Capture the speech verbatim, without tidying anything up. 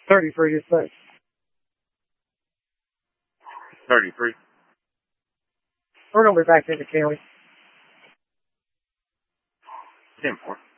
thirty-three to six. thirty-three. We're going to be back in the county. ten four.